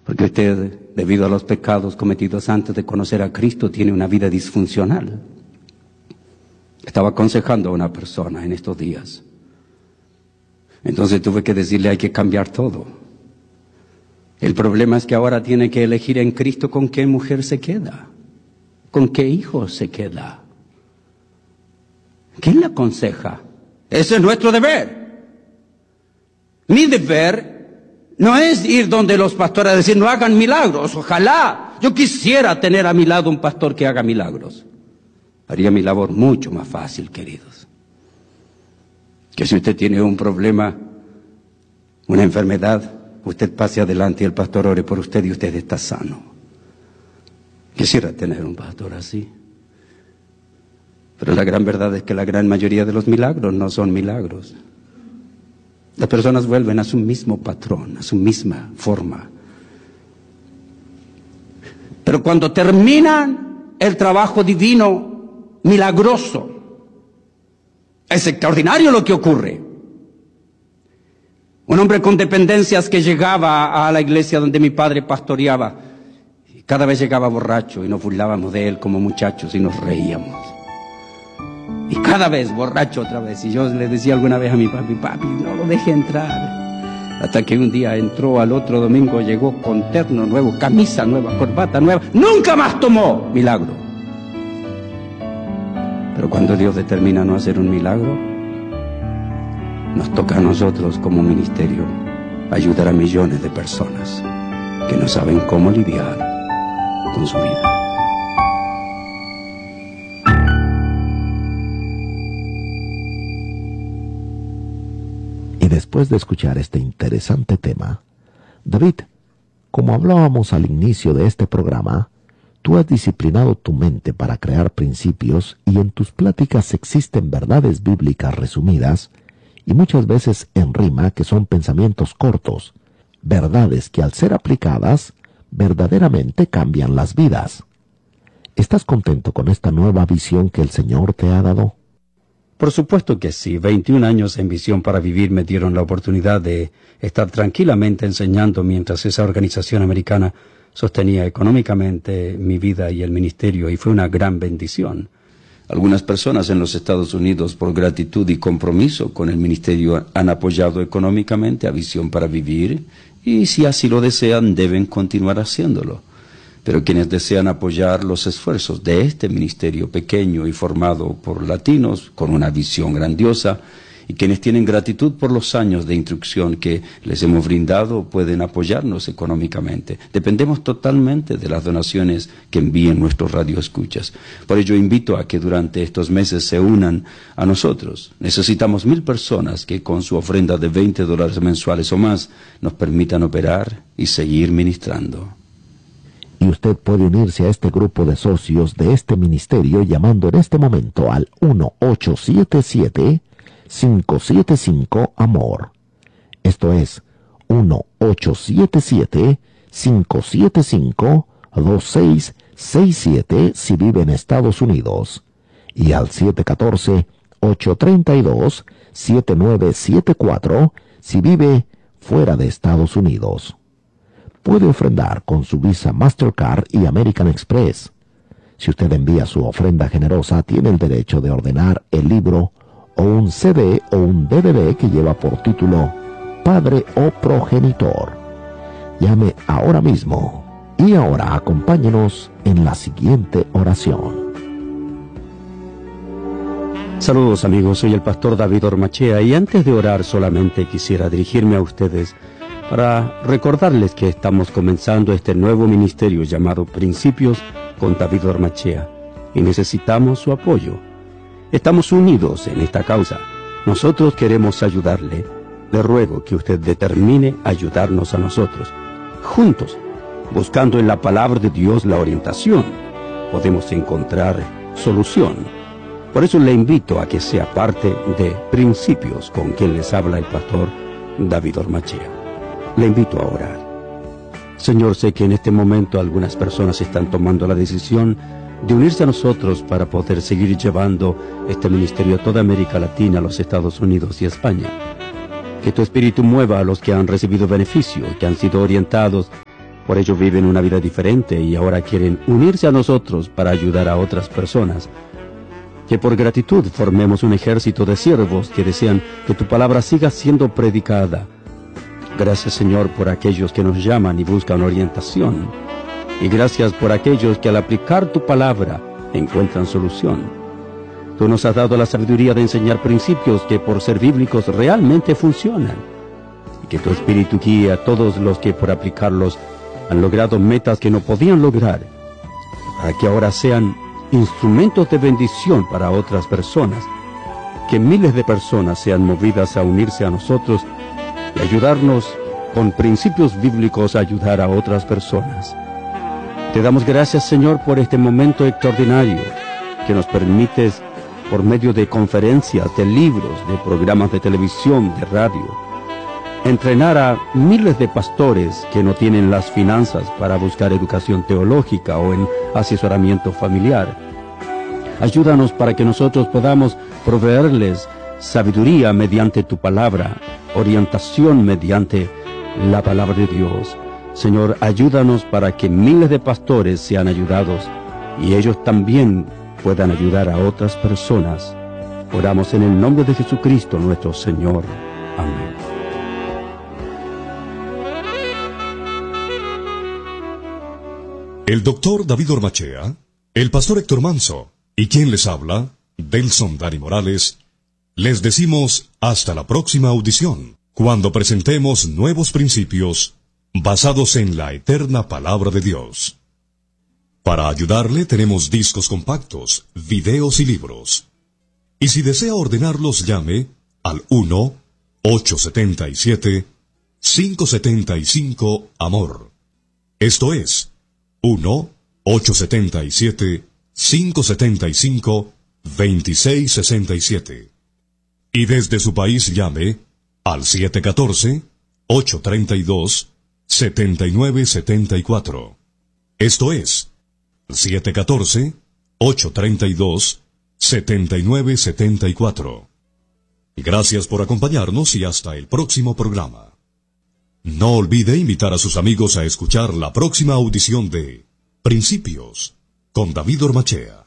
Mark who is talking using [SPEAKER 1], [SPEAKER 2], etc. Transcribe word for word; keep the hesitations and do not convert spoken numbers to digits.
[SPEAKER 1] Porque usted, debido a los pecados cometidos antes de conocer a Cristo, tiene una vida disfuncional. Estaba aconsejando a una persona en estos días. Entonces tuve que decirle, hay que cambiar todo. El problema es que ahora tiene que elegir en Cristo con qué mujer se queda, con qué hijo se queda. ¿Quién le aconseja? Ese es nuestro deber. Mi deber no es ir donde los pastores a decir, no hagan milagros. Ojalá yo quisiera tener a mi lado un pastor que haga milagros. Haría mi labor mucho más fácil, queridos. Que si usted tiene un problema, una enfermedad, usted pase adelante y el pastor ore por usted y usted está sano. Quisiera tener un pastor así. Pero la gran verdad es que la gran mayoría de los milagros no son milagros. Las personas vuelven a su mismo patrón, a su misma forma. Pero cuando terminan el trabajo divino, milagroso, es extraordinario lo que ocurre. Un hombre con dependencias que llegaba a la iglesia donde mi padre pastoreaba, y cada vez llegaba borracho y nos burlábamos de él como muchachos y nos reíamos. Y cada vez borracho otra vez. Y yo le decía alguna vez a mi papi, papi, no lo deje entrar. Hasta que un día entró, al otro domingo llegó con terno nuevo, camisa nueva, corbata nueva. Nunca más tomó. Milagro. Pero cuando Dios determina no hacer un milagro, nos toca a nosotros como ministerio ayudar a millones de personas que no saben cómo lidiar con su vida.
[SPEAKER 2] Y después de escuchar este interesante tema, David, como hablábamos al inicio de este programa, tú has disciplinado tu mente para crear principios y en tus pláticas existen verdades bíblicas resumidas y muchas veces en rima que son pensamientos cortos, verdades que al ser aplicadas verdaderamente cambian las vidas. ¿Estás contento con esta nueva visión que el Señor te ha dado?
[SPEAKER 1] Por supuesto que sí. veintiún años en Visión para Vivir me dieron la oportunidad de estar tranquilamente enseñando mientras esa organización americana sostenía económicamente mi vida y el ministerio, y fue una gran bendición. Algunas personas en los Estados Unidos, por gratitud y compromiso con el ministerio, han apoyado económicamente a Visión para Vivir, y si así lo desean, deben continuar haciéndolo. Pero quienes desean apoyar los esfuerzos de este ministerio pequeño y formado por latinos con una visión grandiosa, y quienes tienen gratitud por los años de instrucción que les hemos brindado, pueden apoyarnos económicamente. Dependemos totalmente de las donaciones que envíen nuestros radioescuchas. Por ello invito a que durante estos meses se unan a nosotros. Necesitamos mil personas que con su ofrenda de veinte dólares mensuales o más nos permitan operar y seguir ministrando.
[SPEAKER 2] Y usted puede unirse a este grupo de socios de este ministerio llamando en este momento al uno ocho siete siete, cinco siete cinco, amor. Esto es uno ocho siete siete, cinco siete cinco, dos seis seis siete si vive en Estados Unidos. Y al siete uno cuatro, ocho tres dos, siete nueve siete cuatro si vive fuera de Estados Unidos. Puede ofrendar con su Visa Mastercard y American Express. Si usted envía su ofrenda generosa, tiene el derecho de ordenar el libro o un C D o un D V D que lleva por título Padre o Progenitor. Llame ahora mismo. Y ahora acompáñenos en la siguiente oración.
[SPEAKER 1] Saludos amigos, soy el pastor David Ormachea y antes de orar solamente quisiera dirigirme a ustedes para recordarles que estamos comenzando este nuevo ministerio llamado Principios con David Ormachea y necesitamos su apoyo. Estamos unidos en esta causa. Nosotros queremos ayudarle. Le ruego que usted determine ayudarnos a nosotros. Juntos, buscando en la palabra de Dios la orientación, podemos encontrar solución. Por eso le invito a que sea parte de Principios con quien les habla el pastor David Ormachea. Le invito a orar. Señor, sé que en este momento algunas personas están tomando la decisión de unirse a nosotros para poder seguir llevando este ministerio a toda América Latina, a los Estados Unidos y España. Que tu Espíritu mueva a los que han recibido beneficio, que han sido orientados Por ello viven una vida diferente y ahora quieren unirse a nosotros para ayudar a otras personas. Que por gratitud formemos un ejército de siervos que desean que tu palabra siga siendo predicada. Gracias, Señor, por aquellos que nos llaman y buscan orientación. Y gracias por aquellos que al aplicar tu palabra encuentran solución. Tú nos has dado la sabiduría de enseñar principios que por ser bíblicos realmente funcionan. Y que tu Espíritu guíe a todos los que por aplicarlos han logrado metas que no podían lograr, para que ahora sean instrumentos de bendición para otras personas, que miles de personas sean movidas a unirse a nosotros y ayudarnos con principios bíblicos a ayudar a otras personas. Te damos gracias, Señor, por este momento extraordinario que nos permites por medio de conferencias, de libros, de programas de televisión, de radio, entrenar a miles de pastores que no tienen las finanzas para buscar educación teológica o en asesoramiento familiar. Ayúdanos para que nosotros podamos proveerles sabiduría mediante tu palabra, orientación mediante la palabra de Dios. Señor, ayúdanos para que miles de pastores sean ayudados y ellos también puedan ayudar a otras personas. Oramos en el nombre de Jesucristo nuestro Señor. Amén.
[SPEAKER 3] El doctor David Ormachea, el pastor Héctor Manso y quien les habla, Delson Dani Morales, les decimos hasta la próxima audición, cuando presentemos nuevos principios basados en la eterna palabra de Dios. Para ayudarle tenemos discos compactos, videos y libros. Y si desea ordenarlos, llame al uno ocho siete siete, cinco siete cinco, AMOR. Esto es uno ocho siete siete, cinco siete cinco, dos seis seis siete. Y desde su país llame al siete uno cuatro, ocho tres dos, siete nueve siete cuatro. Esto es siete uno cuatro, ocho tres dos, siete nueve siete cuatro. Gracias por acompañarnos y hasta el próximo programa. No olvide invitar a sus amigos a escuchar la próxima audición de Principios con David Ormachea.